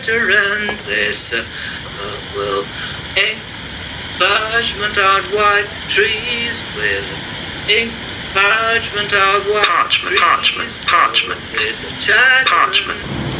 and this will ink parchment on white trees with ink parchment on white trees. Parchment. There's a child Parchment.